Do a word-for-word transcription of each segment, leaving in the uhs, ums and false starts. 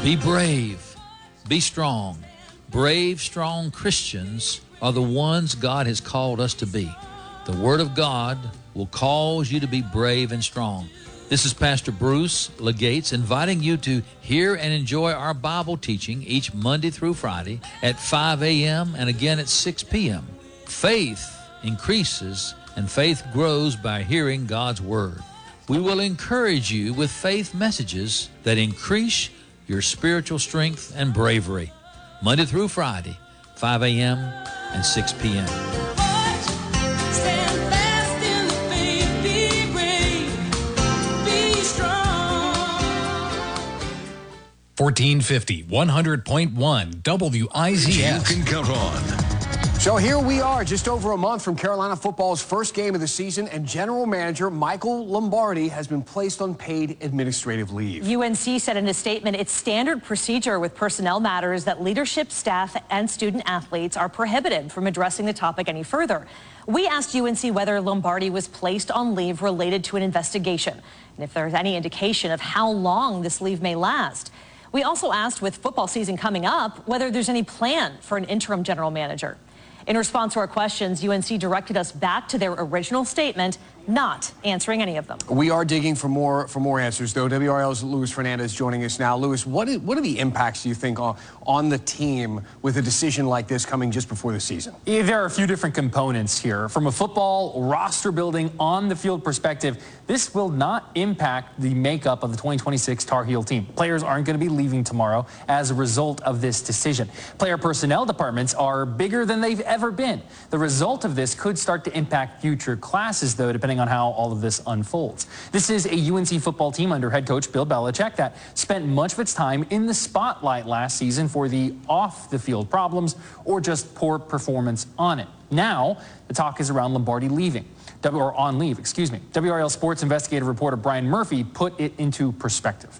Be brave. Be strong. Brave, strong Christians are the ones God has called us to be. The Word of God will cause you to be brave and strong. This is Pastor Bruce Legates inviting you to hear and enjoy our Bible teaching each Monday through Friday at five a.m. and again at six p.m. Faith increases and faith grows by hearing God's Word. We will encourage you with faith messages that increase your spiritual strength and bravery. Monday through Friday, five a.m. and six p.m. fourteen fifty, one hundred point one W I Z S. You can count on. So here we are, just over a month from Carolina football's first game of the season, and general manager Michael Lombardi has been placed on paid administrative leave. U N C said in a statement it's standard procedure with personnel matters that leadership, staff, and student athletes are prohibited from addressing the topic any further. We asked U N C whether Lombardi was placed on leave related to an investigation, and if there's any indication of how long this leave may last. We also asked, with football season coming up, whether there's any plan for an interim general manager. In response to our questions, U N C directed us back to their original statement, not answering any of them. We are digging for more for more answers, though. W R L's Luis Fernandez joining us now. Luis, what, is, what are the impacts, do you think, on, on the team with a decision like this coming just before the season? Yeah, there are a few different components here. From a football roster building on the field perspective, this will not impact the makeup of the twenty twenty-six Tar Heel team. Players aren't going to be leaving tomorrow as a result of this decision. Player personnel departments are bigger than they've ever been. The result of this could start to impact future classes, though, depending on how all of this unfolds. This is a U N C football team under head coach Bill Belichick that spent much of its time in the spotlight last season for the off-the-field problems or just poor performance on it. Now, the talk is around Lombardi leaving, or on leave, excuse me. W R L Sports investigative reporter Brian Murphy put it into perspective.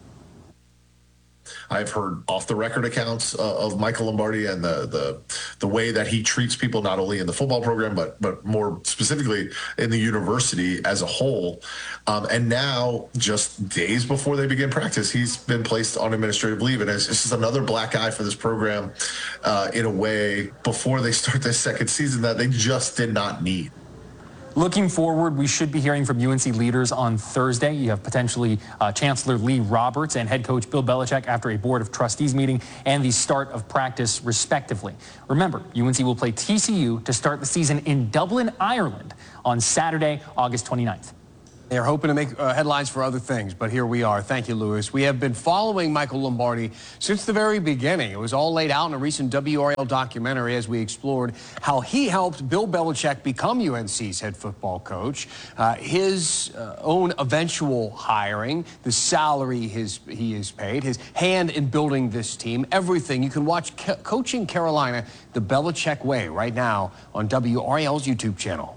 I've heard off-the-record accounts uh, of Michael Lombardi and the, the the way that he treats people, not only in the football program, but but more specifically in the university as a whole. Um, and now, just days before they begin practice, he's been placed on administrative leave. And it's, it's just another black eye for this program uh, in a way before they start this second season that they just did not need. Looking forward, we should be hearing from U N C leaders on Thursday. You have potentially uh, Chancellor Lee Roberts and head coach Bill Belichick after a Board of Trustees meeting and the start of practice, respectively. Remember, U N C will play T C U to start the season in Dublin, Ireland on Saturday, August twenty-ninth. They're hoping to make uh, headlines for other things, but here we are. Thank you, Luis. We have been following Michael Lombardi since the very beginning. It was all laid out in a recent W R L documentary as we explored how he helped Bill Belichick become U N C's head football coach, uh, his uh, own eventual hiring, the salary his, he is paid, his hand in building this team, everything. You can watch Co- Coaching Carolina the Belichick Way right now on W R L's YouTube channel.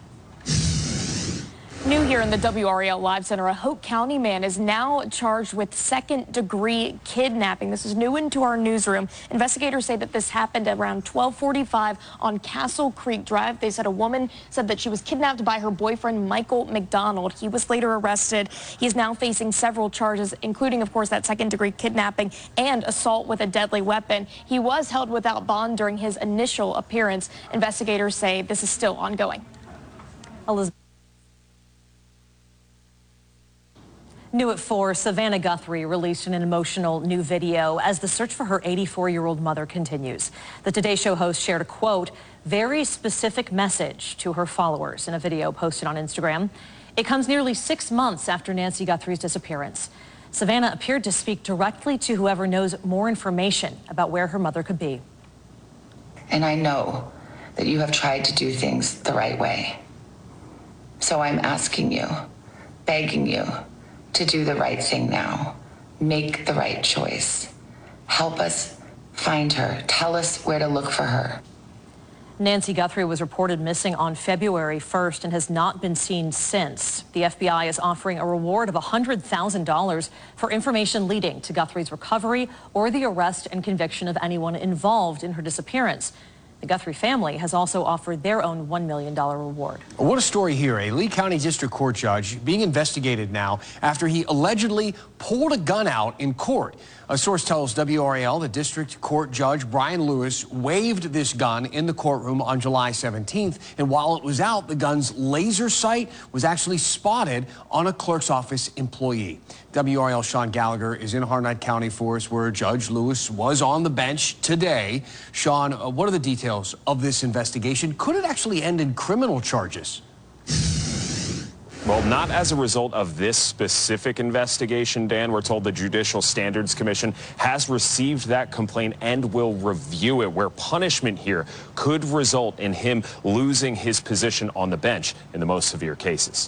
New here in the W R L Live Center, a Hope County man is now charged with second-degree kidnapping. This is new into our newsroom. Investigators say that this happened around twelve forty-five on Castle Creek Drive. They said a woman said that she was kidnapped by her boyfriend, Michael McDonald. He was later arrested. He's now facing several charges, including, of course, that second-degree kidnapping and assault with a deadly weapon. He was held without bond during his initial appearance. Investigators say this is still ongoing. Elizabeth. New at four, Savannah Guthrie released an emotional new video as the search for her eighty-four-year-old mother continues. The Today Show host shared a, quote, very specific message to her followers in a video posted on Instagram. It comes nearly six months after Nancy Guthrie's disappearance. Savannah appeared to speak directly to whoever knows more information about where her mother could be. And I know that you have tried to do things the right way. So I'm asking you, begging you, to do the right thing now. Make the right choice. Help us find her. Tell us where to look for her. Nancy Guthrie was reported missing on February first and has not been seen since. The F B I is offering a reward of one hundred thousand dollars for information leading to Guthrie's recovery or the arrest and conviction of anyone involved in her disappearance. The Guthrie family has also offered their own one million dollars reward. What a story here. A Lee County District Court judge being investigated now after he allegedly pulled a gun out in court. A source tells W R A L that District Court Judge Brian Lewis waved this gun in the courtroom on July seventeenth, and while it was out, the gun's laser sight was actually spotted on a clerk's office employee. W R A L Sean Gallagher is in Harnett County for us, where Judge Lewis was on the bench today. Sean, uh, what are the details of this investigation? Could it actually end in criminal charges? Well, not as a result of this specific investigation, Dan. We're told the Judicial Standards Commission has received that complaint and will review it, where punishment here could result in him losing his position on the bench in the most severe cases.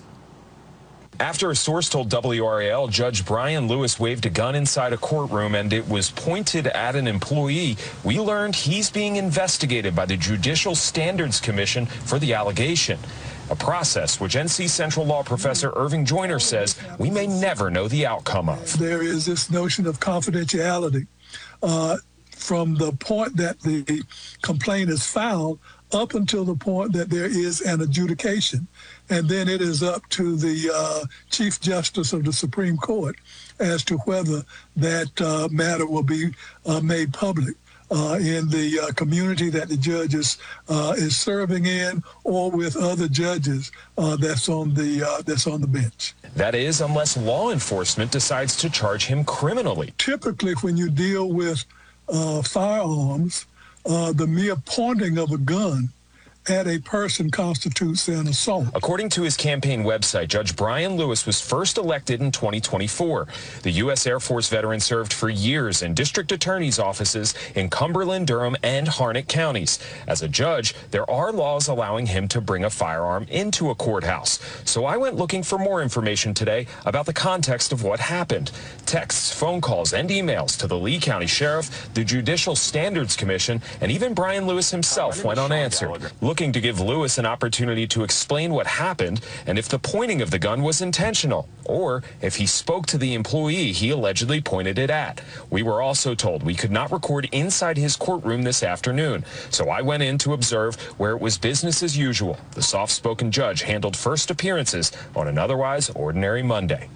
After a source told W R A L Judge Brian Lewis waved a gun inside a courtroom and it was pointed at an employee, we learned he's being investigated by the Judicial Standards Commission for the allegation. A process which N C Central Law professor Irving Joyner says we may never know the outcome of. There is this notion of confidentiality uh, from the point that the complaint is filed up until the point that there is an adjudication. And then it is up to the uh, Chief Justice of the Supreme Court as to whether that uh, matter will be uh, made public uh, in the uh, community that the judge is, uh, is serving in, or with other judges uh, that's on the uh, that's on the bench. That is, unless law enforcement decides to charge him criminally. Typically, when you deal with uh, firearms, uh, the mere pointing of a gun at a person constitutes an assault. According to his campaign website, Judge Brian Lewis was first elected in twenty twenty-four. The U S Air Force veteran served for years in district attorney's offices in Cumberland, Durham, and Harnett counties. As a judge, there are laws allowing him to bring a firearm into a courthouse. So I went looking for more information today about the context of what happened. Texts, phone calls, and emails to the Lee County Sheriff, the Judicial Standards Commission, and even Brian Lewis himself went unanswered. Looking to give Lewis an opportunity to explain what happened and if the pointing of the gun was intentional, or if he spoke to the employee he allegedly pointed it at. We were also told we could not record inside his courtroom this afternoon, so I went in to observe where it was business as usual. The soft-spoken judge handled first appearances on an otherwise ordinary Monday.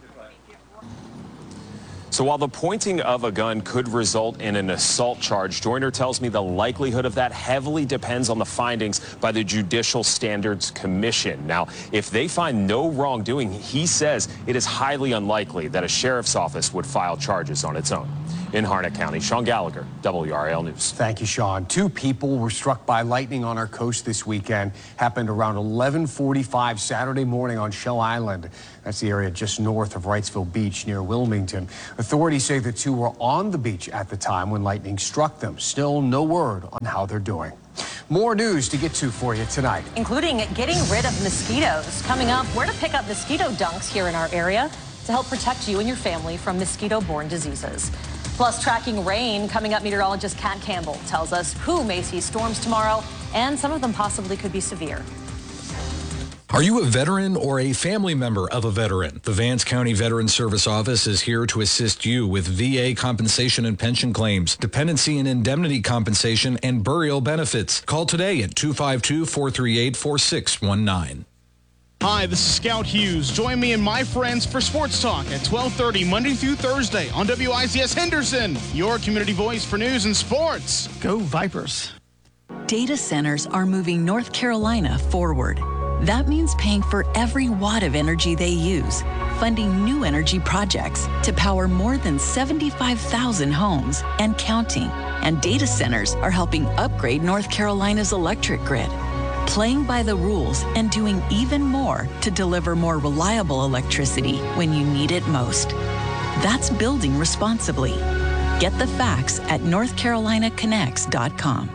So while the pointing of a gun could result in an assault charge, Joyner tells me the likelihood of that heavily depends on the findings by the Judicial Standards Commission. Now, if they find no wrongdoing, he says it is highly unlikely that a sheriff's office would file charges on its own. In Harnett County, Sean Gallagher, W R A L News. Thank you, Sean. Two people were struck by lightning on our coast this weekend. Happened around eleven forty-five Saturday morning on Shell Island. That's the area just north of Wrightsville Beach near Wilmington. Authorities say the two were on the beach at the time when lightning struck them. Still no word on how they're doing. More news to get to for you tonight, including getting rid of mosquitoes. Coming up, where to pick up mosquito dunks here in our area to help protect you and your family from mosquito-borne diseases. Plus, tracking rain. Coming up, meteorologist Kat Campbell tells us who may see storms tomorrow, and some of them possibly could be severe. Are you a veteran or a family member of a veteran? The Vance County Veterans Service Office is here to assist you with V A compensation and pension claims, dependency and indemnity compensation, and burial benefits. Call today at two five two, four three eight, four six one nine. Hi, this is Scout Hughes. Join me and my friends for Sports Talk at twelve thirty Monday through Thursday on W I C S Henderson, your community voice for news and sports. Go Vipers. Data centers are moving North Carolina forward. That means paying for every watt of energy they use, funding new energy projects to power more than seventy-five thousand homes and counting. And data centers are helping upgrade North Carolina's electric grid, playing by the rules and doing even more to deliver more reliable electricity when you need it most. That's building responsibly. Get the facts at north carolina connects dot com.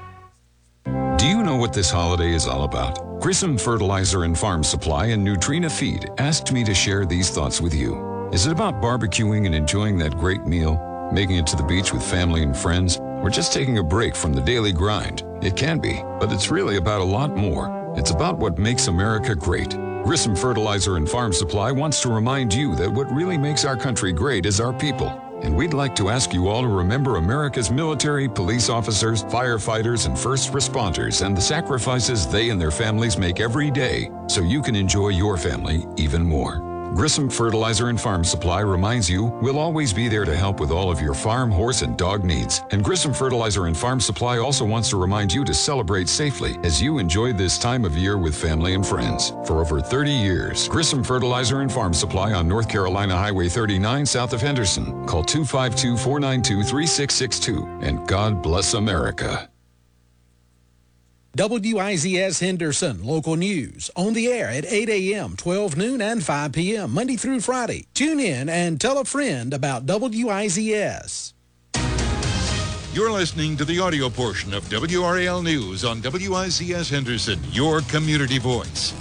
Do you know what this holiday is all about? Grissom Fertilizer and Farm Supply and Nutrina Feed asked me to share these thoughts with you. Is it about barbecuing and enjoying that great meal, making it to the beach with family and friends, or just taking a break from the daily grind? It can be, but it's really about a lot more. It's about what makes America great. Grissom Fertilizer and Farm Supply wants to remind you that what really makes our country great is our people. And we'd like to ask you all to remember America's military, police officers, firefighters, and first responders and the sacrifices they and their families make every day so you can enjoy your family even more. Grissom Fertilizer and Farm Supply reminds you we'll always be there to help with all of your farm, horse, and dog needs. And Grissom Fertilizer and Farm Supply also wants to remind you to celebrate safely as you enjoy this time of year with family and friends. For over thirty years, Grissom Fertilizer and Farm Supply on North Carolina Highway thirty-nine south of Henderson. Call two five two, four nine two, three six six two. And God bless America. W I Z S Henderson Local News on the air at eight a.m., twelve noon, and five p.m. Monday through Friday. Tune in and tell a friend about W I Z S. You're listening to the audio portion of W R A L News on W I Z S Henderson, your community voice.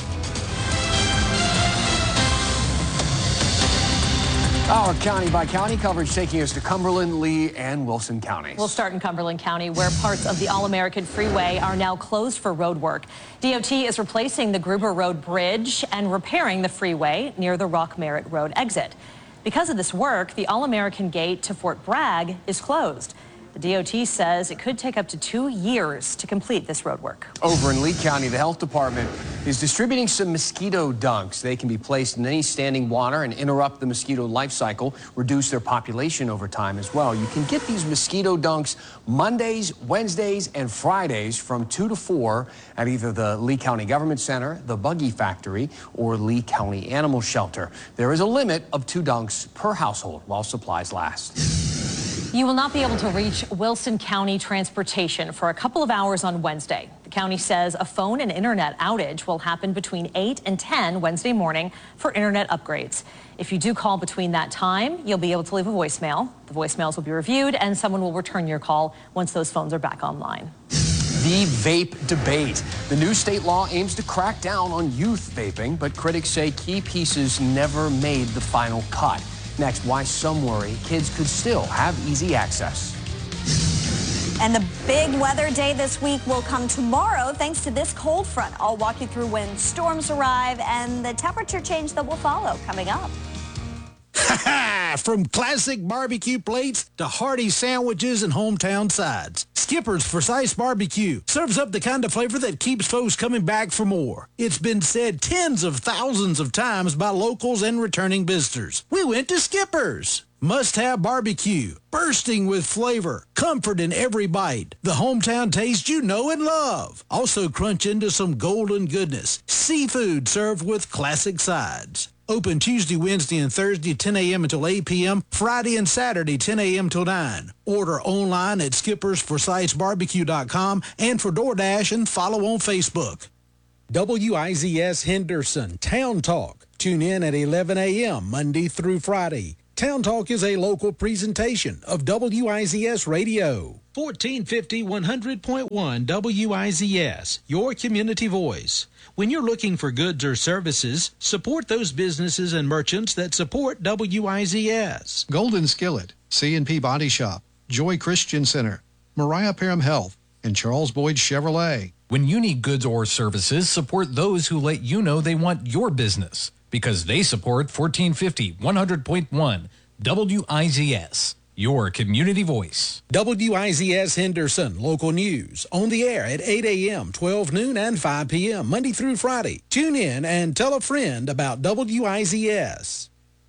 Our county by county coverage taking us to Cumberland, Lee, and Wilson counties. We'll start in Cumberland County, where parts of the All-American Freeway are now closed for road work. D O T is replacing the Gruber Road Bridge and repairing the freeway near the Rock Merritt Road exit. Because of this work, the All-American Gate to Fort Bragg is closed. The D O T says it could take up to two years to complete this road work. Over in Lee County, the health department is distributing some mosquito dunks. They can be placed in any standing water and interrupt the mosquito life cycle, reduce their population over time as well. You can get these mosquito dunks Mondays, Wednesdays, and Fridays from two to four at either the Lee County Government Center, the Buggy Factory, or Lee County Animal Shelter. There is a limit of two dunks per household while supplies last. You will not be able to reach Wilson County Transportation for a couple of hours on Wednesday. The county says a phone and internet outage will happen between eight and ten Wednesday morning for internet upgrades. If you do call between that time, you'll be able to leave a voicemail. The voicemails will be reviewed and someone will return your call once those phones are back online. The vape debate. The new state law aims to crack down on youth vaping, but critics say key pieces never made the final cut. Next, why some worry kids could still have easy access. And the big weather day this week will come tomorrow thanks to this cold front. I'll walk you through when storms arrive and the temperature change that will follow coming up. From classic barbecue plates to hearty sandwiches and hometown sides, Skipper's Forsyth Barbecue serves up the kind of flavor that keeps folks coming back for more. It's been said tens of thousands of times by locals and returning visitors. We went to Skipper's. Must-have barbecue, bursting with flavor, comfort in every bite, the hometown taste you know and love. Also crunch into some golden goodness, seafood served with classic sides. Open Tuesday, Wednesday, and Thursday, ten a.m. until eight p.m., Friday and Saturday, ten a.m. till nine. Order online at skippers forsyths barbecue dot com and for DoorDash and follow on Facebook. W I Z S Henderson Town Talk. Tune in at eleven a.m. Monday through Friday. Town Talk is a local presentation of W I Z S Radio. fourteen fifty, one hundred point one W I Z S, your community voice. When you're looking for goods or services, support those businesses and merchants that support W I Z S. Golden Skillet, C and P Body Shop, Joy Christian Center, Mariah Parham Health, and Charles Boyd Chevrolet. When you need goods or services, support those who let you know they want your business, because they support fourteen fifty, one hundred point one W I Z S, your community voice. W I Z S Henderson Local News on the air at eight a.m., twelve noon, and five p.m. Monday through Friday. Tune in and tell a friend about W I Z S.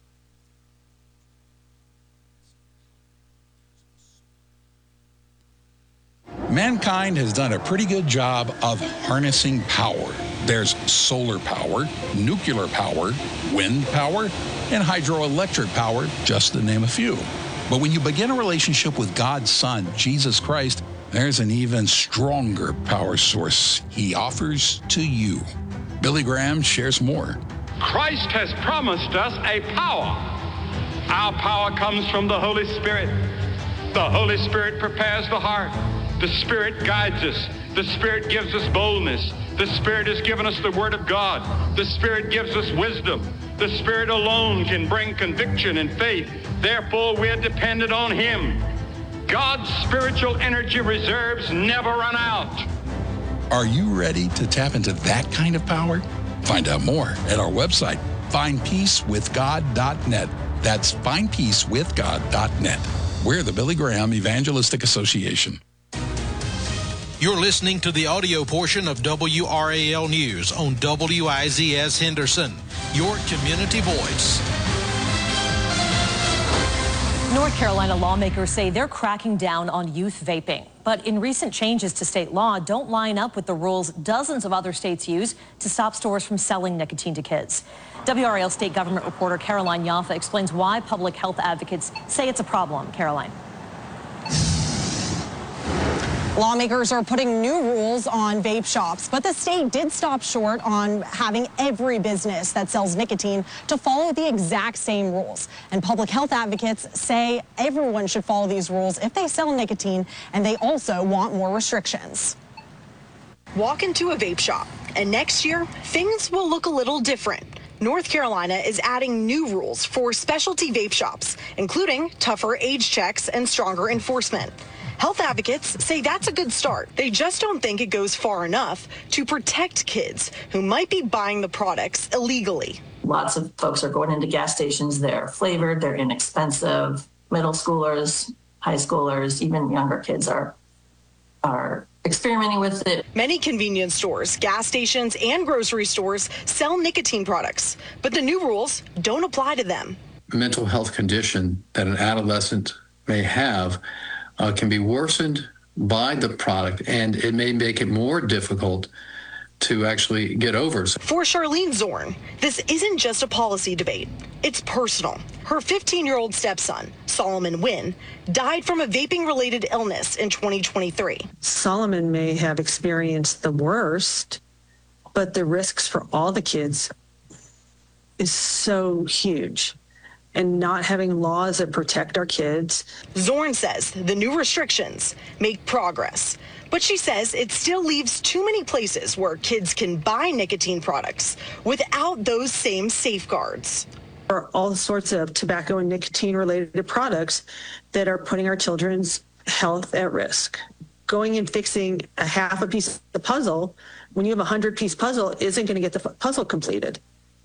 Mankind has done a pretty good job of harnessing power. There's solar power, nuclear power, wind power, and hydroelectric power, just to name a few. But when you begin a relationship with God's Son, Jesus Christ, there's an even stronger power source He offers to you. Billy Graham shares more. Christ has promised us a power. Our power comes from the Holy Spirit. The Holy Spirit prepares the heart. The Spirit guides us. The Spirit gives us boldness. The Spirit has given us the Word of God. The Spirit gives us wisdom. The Spirit alone can bring conviction and faith. Therefore, we're dependent on Him. God's spiritual energy reserves never run out. Are you ready to tap into that kind of power? Find out more at our website, find peace with god dot net. That's find peace with god dot net. We're the Billy Graham Evangelistic Association. You're listening to the audio portion of W R A L News on W I Z S Henderson, your community voice. North Carolina lawmakers say they're cracking down on youth vaping. But in recent changes to state law don't line up with the rules dozens of other states use to stop stores from selling nicotine to kids. W R A L state government reporter Caroline Yaffa explains why public health advocates say it's a problem. Caroline. Lawmakers are putting new rules on vape shops, but the state did stop short on having every business that sells nicotine to follow the exact same rules. And public health advocates say everyone should follow these rules if they sell nicotine, and they also want more restrictions. Walk into a vape shop, and next year, things will look a little different. North Carolina is adding new rules for specialty vape shops, including tougher age checks and stronger enforcement. Health advocates say that's a good start. They just don't think it goes far enough to protect kids who might be buying the products illegally. Lots of folks are going into gas stations. They're flavored, they're inexpensive. Middle schoolers, high schoolers, even younger kids are are experimenting with it. Many convenience stores, gas stations, and grocery stores sell nicotine products, but the new rules don't apply to them. Mental health condition that an adolescent may have Uh, can be worsened by the product, and it may make it more difficult to actually get over. For Charlene Zorn, this isn't just a policy debate. It's personal. Her fifteen-year-old stepson, Solomon Wynn, died from a vaping-related illness in twenty twenty-three. Solomon may have experienced the worst, but the risks for all the kids is so huge. And not having laws that protect our kids. Zorn says the new restrictions make progress, but she says it still leaves too many places where kids can buy nicotine products without those same safeguards. There are all sorts of tobacco and nicotine related products that are putting our children's health at risk. Going and fixing a half a piece of the puzzle when you have a hundred piece puzzle isn't going to get the puzzle completed.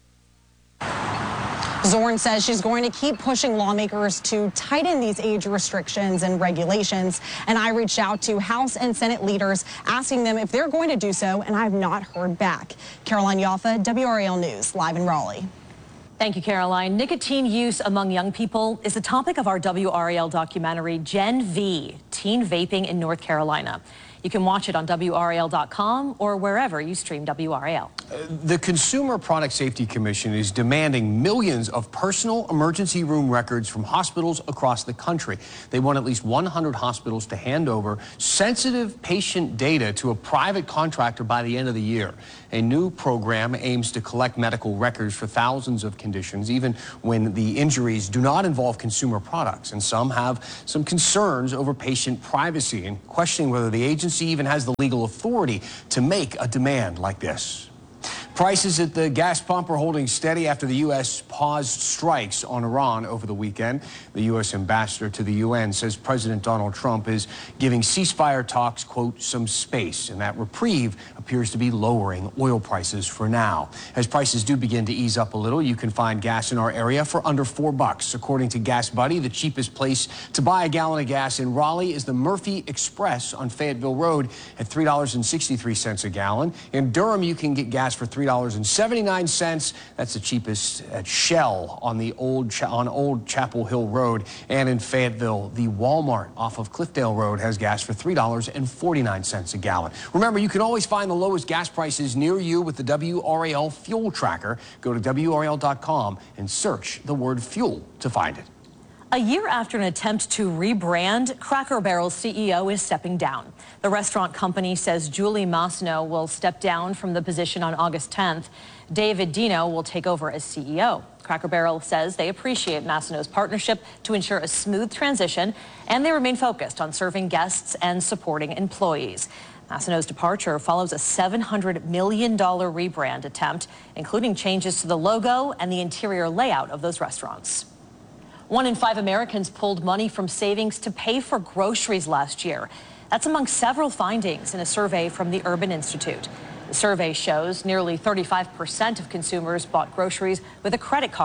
Zorn says she's going to keep pushing lawmakers to tighten these age restrictions and regulations. And I reached out to House and Senate leaders asking them if they're going to do so, and I've not heard back. Caroline Yaffa, W R A L News, live in Raleigh. Thank you, Caroline. Nicotine use among young people is the topic of our W R A L documentary, Gen V, Teen Vaping in North Carolina. You can watch it on W R A L dot com or wherever you stream W R A L. Uh, the Consumer Product Safety Commission is demanding millions of personal emergency room records from hospitals across the country. They want at least one hundred hospitals to hand over sensitive patient data to a private contractor by the end of the year. A new program aims to collect medical records for thousands of conditions, even when the injuries do not involve consumer products. And some have some concerns over patient privacy and questioning whether the agency even has the legal authority to make a demand like this. Prices at the gas pump are holding steady after the U S paused strikes on Iran over the weekend. The U S ambassador to the U N says President Donald Trump is giving ceasefire talks, quote, some space, and that reprieve appears to be lowering oil prices for now. As prices do begin to ease up a little, you can find gas in our area for under four bucks. According to Gas Buddy, the cheapest place to buy a gallon of gas in Raleigh is the Murphy Express on Fayetteville Road at three dollars and sixty-three cents a gallon. In Durham, you can get gas for three dollars and seventy-nine cents. That's the cheapest at Shell on the old Cha- on Old Chapel Hill Road. And in Fayetteville, the Walmart off of Cliffdale Road has gas for three dollars and forty-nine cents a gallon. Remember, you can always find the lowest gas prices near you with the W R A L Fuel Tracker. Go to W R A L dot com and search the word fuel to find it. A year after an attempt to rebrand, Cracker Barrel's C E O is stepping down. The restaurant company says Julie Masino will step down from the position on August tenth. David Dino will take over as C E O. Cracker Barrel says they appreciate Masino's partnership to ensure a smooth transition, and they remain focused on serving guests and supporting employees. Masino's departure follows a seven hundred million dollars rebrand attempt, including changes to the logo and the interior layout of those restaurants. One in five Americans pulled money from savings to pay for groceries last year. That's among several findings in a survey from the Urban Institute. The survey shows nearly thirty-five percent of consumers bought groceries with a credit card,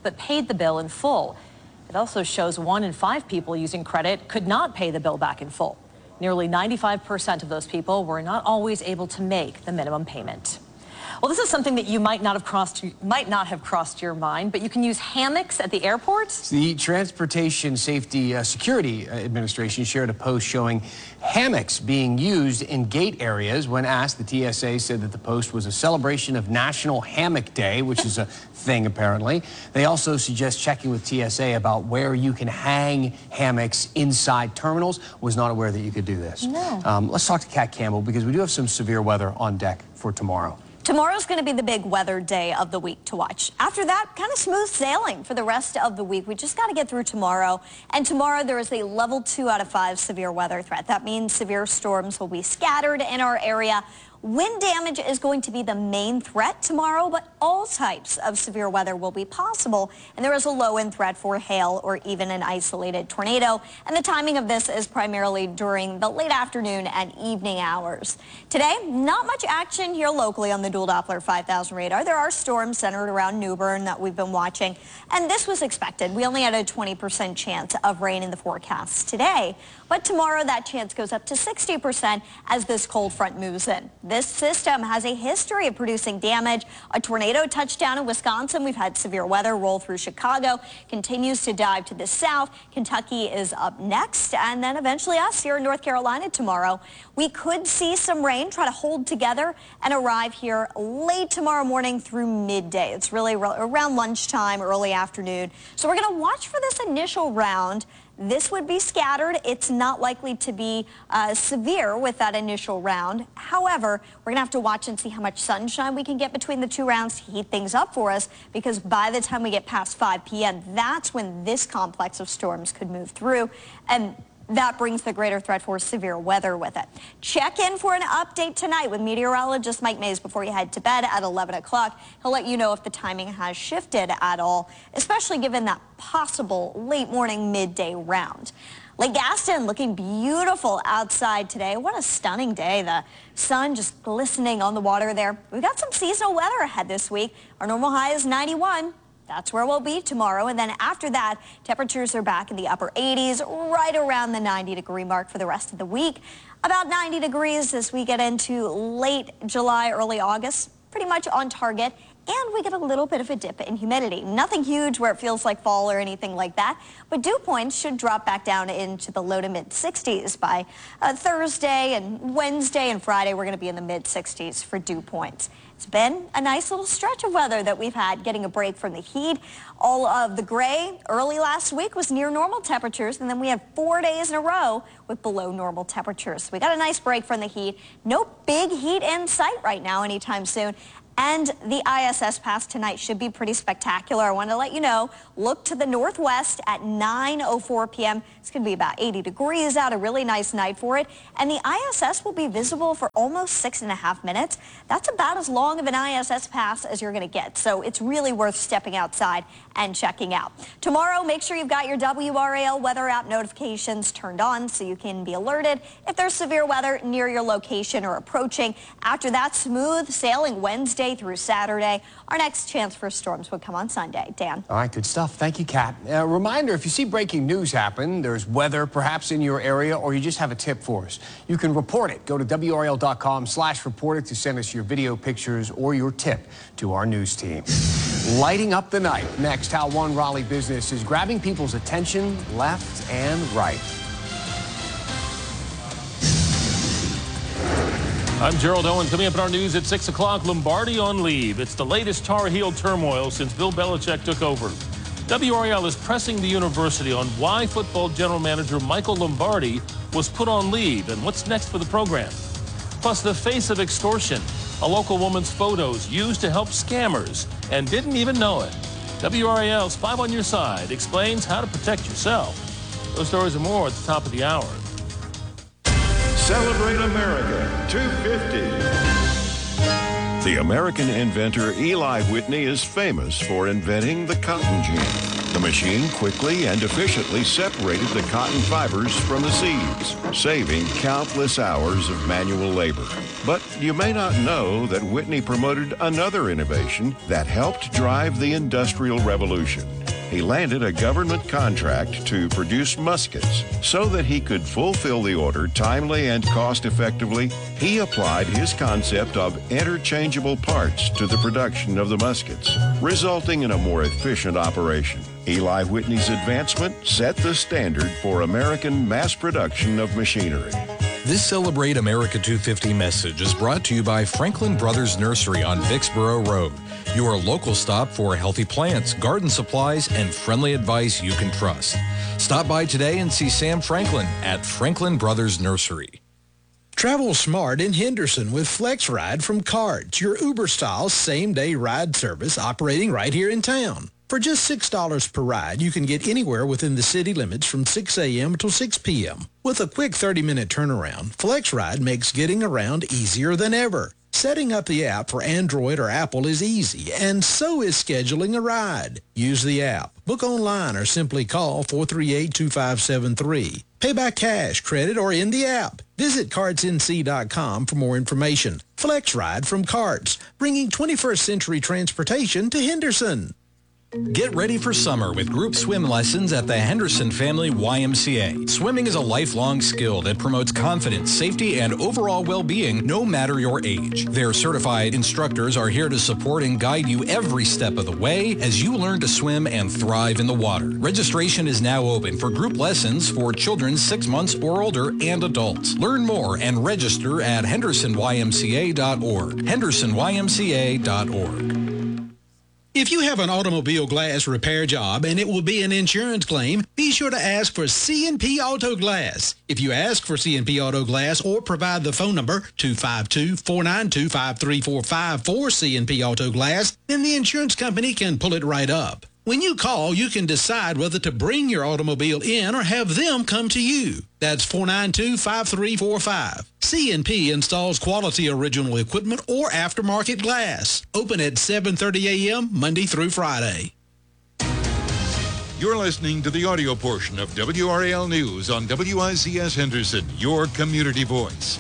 but paid the bill in full. It also shows one in five people using credit could not pay the bill back in full. Nearly ninety-five percent of those people were not always able to make the minimum payment. Well, this is something that you might not have crossed might not have crossed your mind, but you can use hammocks at the airport. The Transportation Safety uh, Security Administration shared a post showing hammocks being used in gate areas. When asked, the T S A said that the post was a celebration of National Hammock Day, which is a thing apparently. They also suggest checking with T S A about where you can hang hammocks inside terminals. Was not aware that you could do this. No. Um, let's talk to Kat Campbell because we do have some severe weather on deck for tomorrow. Tomorrow's going to be the big weather day of the week to watch. After that, kind of smooth sailing for the rest of the week. We just got to get through tomorrow. And tomorrow there is a level two out of five severe weather threat. That means severe storms will be scattered in our area. Wind damage is going to be the main threat tomorrow, but all types of severe weather will be possible. And there is a low-end threat for hail or even an isolated tornado. And the timing of this is primarily during the late afternoon and evening hours. Today, not much action here locally on the dual Doppler five thousand radar. There are storms centered around New Bern that we've been watching. And this was expected. We only had a twenty percent chance of rain in the forecast today. But tomorrow, that chance goes up to sixty percent as this cold front moves in. This system has a history of producing damage. A tornado touched down in Wisconsin. We've had severe weather roll through Chicago, continues to dive to the south. Kentucky is up next, and then eventually us here in North Carolina tomorrow. We could see some rain try to hold together and arrive here late tomorrow morning through midday. It's really around lunchtime, early afternoon. So we're going to watch for this initial round. This would be scattered. It's not likely to be uh, severe with that initial round. However, we're going to have to watch and see how much sunshine we can get between the two rounds to heat things up for us, because by the time we get past five p m, that's when this complex of storms could move through. And that brings the greater threat for severe weather with it. Check in for an update tonight with meteorologist Mike Mays before you head to bed at eleven o'clock. He'll let you know if the timing has shifted at all, especially given that possible late morning midday round. Lake Gaston looking beautiful outside today. What a stunning day. The sun just glistening on the water there. We've got some seasonal weather ahead this week. Our normal high is ninety-one. That's where we'll be tomorrow. And then after that, temperatures are back in the upper eighties, right around the ninety degree mark for the rest of the week. About ninety degrees as we get into late July, early August, pretty much on target. And we get a little bit of a dip in humidity. Nothing huge where it feels like fall or anything like that, but dew points should drop back down into the low to mid sixties by uh, Thursday and Wednesday and Friday. We're going to be in the mid sixties for dew points. It's been a nice little stretch of weather that we've had, getting a break from the heat. All of the gray early last week was near normal temperatures, and then we had four days in a row with below normal temperatures. We got a nice break from the heat. No big heat in sight right now anytime soon. And the I S S pass tonight should be pretty spectacular. I want to let you know, look to the northwest at nine oh four p m It's going to be about eighty degrees out, a really nice night for it. And the I S S will be visible for almost six and a half minutes. That's about as long of an I S S pass as you're going to get. So it's really worth stepping outside and checking out. Tomorrow, make sure you've got your W R A L weather app notifications turned on so you can be alerted if there's severe weather near your location or approaching. After that, smooth sailing Wednesday through Saturday. Our next chance for storms would come on Sunday. Dan. All right, good stuff. Thank you, Kat. Uh, reminder, if you see breaking news happen, there's weather perhaps in your area, or you just have a tip for us, you can report it. Go to W R A L dot com slash report it to send us your video pictures or your tip to our news team. Lighting up the night. Next, how one Raleigh business is grabbing people's attention left and right. I'm Gerald Owen. Coming up in our news at six o'clock, Lombardi on leave. It's the latest Tar Heel turmoil since Bill Belichick took over. W R A L is pressing the university on why football general manager Michael Lombardi was put on leave and what's next for the program. Plus, the face of extortion. A local woman's photos used to help scammers and didn't even know it. W R A L's Five on Your Side explains how to protect yourself. Those stories and more at the top of the hour. Celebrate America two fifty. The American inventor Eli Whitney is famous for inventing the cotton gin. The machine quickly and efficiently separated the cotton fibers from the seeds, saving countless hours of manual labor. But you may not know that Whitney promoted another innovation that helped drive the Industrial Revolution. He landed a government contract to produce muskets. So that he could fulfill the order timely and cost-effectively, he applied his concept of interchangeable parts to the production of the muskets, resulting in a more efficient operation. Eli Whitney's advancement set the standard for American mass production of machinery. This Celebrate America two fifty message is brought to you by Franklin Brothers Nursery on Vicksboro Road, your local stop for healthy plants, garden supplies, and friendly advice you can trust. Stop by today and see Sam Franklin at Franklin Brothers Nursery. Travel smart in Henderson with FlexRide from Cards, your Uber-style same-day ride service operating right here in town. For just six dollars per ride, you can get anywhere within the city limits from six a.m. till six p.m. With a quick thirty-minute turnaround, FlexRide makes getting around easier than ever. Setting up the app for Android or Apple is easy, and so is scheduling a ride. Use the app, book online, or simply call four three eight, two five seven three. Pay by cash, credit, or in the app. Visit cards n c dot com for more information. FlexRide from Cards, bringing twenty-first century transportation to Henderson. Get ready for summer with group swim lessons at the Henderson Family Y M C A. Swimming is a lifelong skill that promotes confidence, safety, and overall well-being no matter your age. Their certified instructors are here to support and guide you every step of the way as you learn to swim and thrive in the water. Registration is now open for group lessons for children six months or older and adults. Learn more and register at henderson y m c a dot org. henderson y m c a dot org. If you have an automobile glass repair job and it will be an insurance claim, be sure to ask for C and P Auto Glass. If you ask for C and P Auto Glass or provide the phone number two five two, four nine two, five three four five for C and P Auto Glass, then the insurance company can pull it right up. When you call, you can decide whether to bring your automobile in or have them come to you. That's four nine two, five three four five. C and P installs quality original equipment or aftermarket glass. Open at seven thirty a.m. Monday through Friday. You're listening to the audio portion of W R A L News on W I Z S Henderson, your community voice.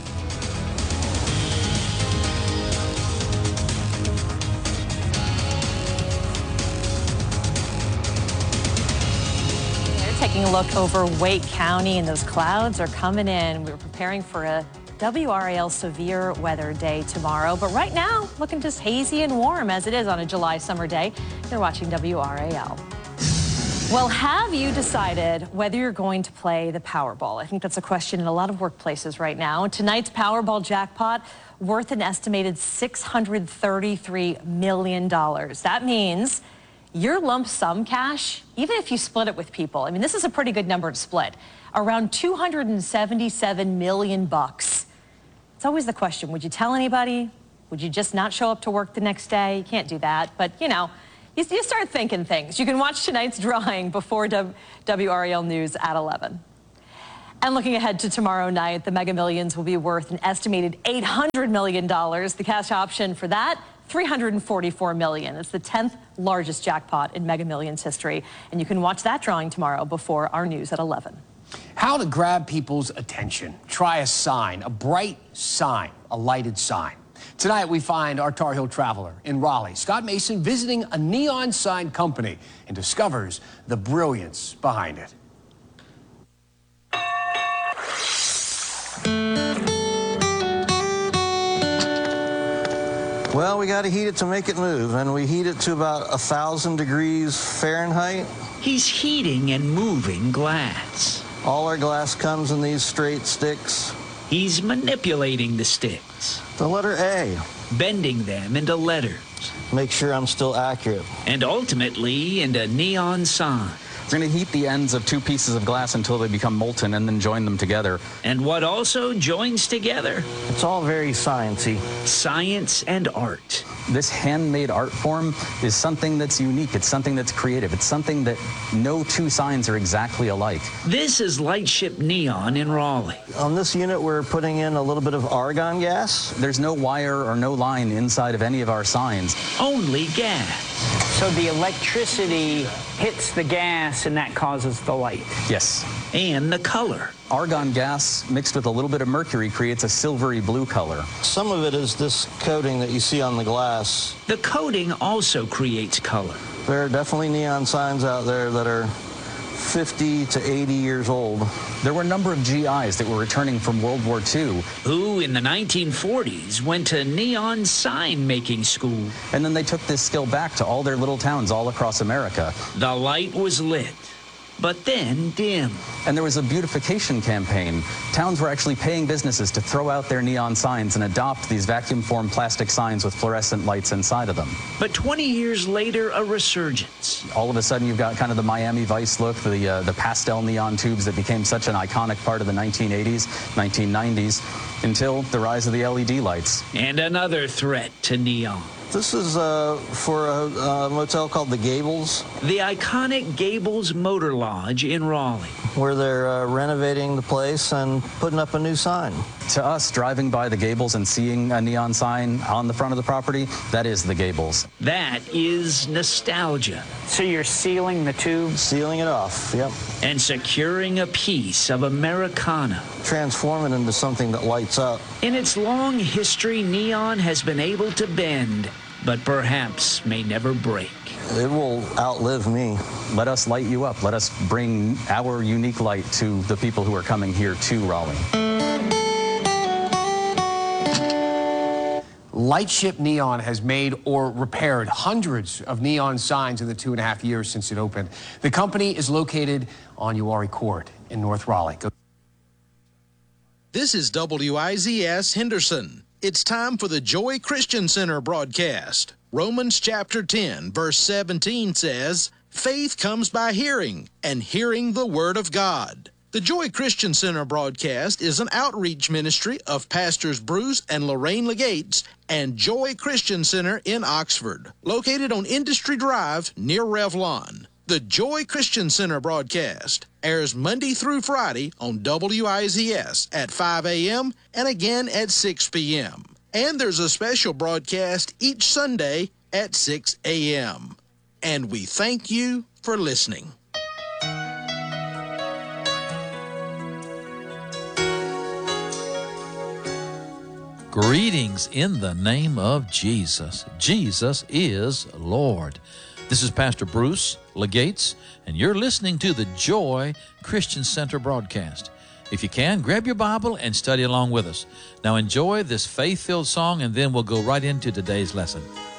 Taking a look over Wake County, and those clouds are coming in. We're preparing for a W R A L severe weather day tomorrow, but right now looking just hazy and warm as it is on a July summer day. You're watching W R A L. Well, have you decided whether you're going to play the Powerball? I think that's a question in a lot of workplaces right now. Tonight's Powerball jackpot worth an estimated six hundred thirty-three million dollars. That means your lump sum cash, even if you split it with people, I mean, this is a pretty good number to split, around two hundred seventy-seven million bucks. It's always the question, would you tell anybody? Would you just not show up to work the next day? You can't do that, but you know, you, you start thinking things. You can watch tonight's drawing before W R A L News at eleven. And looking ahead to tomorrow night, the Mega Millions will be worth an estimated eight hundred million dollars. The cash option for that, three hundred forty-four million dollars. It's the tenth largest jackpot in Mega Millions history. And you can watch that drawing tomorrow before our news at eleven. How to grab people's attention. Try a sign, a bright sign, a lighted sign. Tonight we find our Tar Heel traveler in Raleigh, Scott Mason, visiting a neon sign company and discovers the brilliance behind it. Well, we got to heat it to make it move, and we heat it to about a thousand degrees Fahrenheit. He's heating and moving glass. All our glass comes in these straight sticks. He's manipulating the sticks. The letter A. Bending them into letters. Make sure I'm still accurate. And ultimately into neon sign. We're going to heat the ends of two pieces of glass until they become molten and then join them together. And what also joins together? It's all very sciencey. Science and art. This handmade art form is something that's unique. It's something that's creative. It's something that no two signs are exactly alike. This is Lightship Neon in Raleigh. On this unit, we're putting in a little bit of argon gas. There's no wire or no line inside of any of our signs. Only gas. So the electricity hits the gas and that causes the light. Yes. And the color. Argon gas mixed with a little bit of mercury creates a silvery blue color. Some of it is this coating that you see on the glass. The coating also creates color. There are definitely neon signs out there that are fifty to eighty years old. There were a number of G Is that were returning from World War Two. Who, in the nineteen forties, went to neon sign making school. And then they took this skill back to all their little towns all across America. The light was lit, but then dim. And there was a beautification campaign. Towns were actually paying businesses to throw out their neon signs and adopt these vacuum-formed plastic signs with fluorescent lights inside of them. But twenty years later, a resurgence. All of a sudden, you've got kind of the Miami Vice look, the, uh, the pastel neon tubes that became such an iconic part of the nineteen eighties, nineteen nineties, until the rise of the L E D lights. And another threat to neon. This is uh, for a, a motel called the Gables. The iconic Gables Motor Lodge in Raleigh. Where they're uh, renovating the place and putting up a new sign. To us, driving by the Gables and seeing a neon sign on the front of the property, that is the Gables. That is nostalgia. So you're sealing the tube? Sealing it off, yep. And securing a piece of Americana. Transform it into something that lights up. In its long history, neon has been able to bend, but perhaps may never break. It will outlive me. Let us light you up. Let us bring our unique light to the people who are coming here to Raleigh. Lightship Neon has made or repaired hundreds of neon signs in the two and a half years since it opened. The company is located on Uwharrie Court in North Raleigh. Go This is W I Z S Henderson. It's time for the Joy Christian Center broadcast. Romans chapter ten, verse seventeen says, "Faith comes by hearing, and hearing the word of God." The Joy Christian Center broadcast is an outreach ministry of Pastors Bruce and Lorraine Legates and Joy Christian Center in Oxford, located on Industry Drive near Revlon. The Joy Christian Center broadcast airs Monday through Friday on W I Z S at five a m and again at six p m And there's a special broadcast each Sunday at six a m And we thank you for listening. Greetings in the name of Jesus. Jesus is Lord. This is Pastor Bruce Legates, and you're listening to the Joy Christian Center broadcast. If you can, grab your Bible and study along with us. Now enjoy this faith-filled song, and then we'll go right into today's lesson.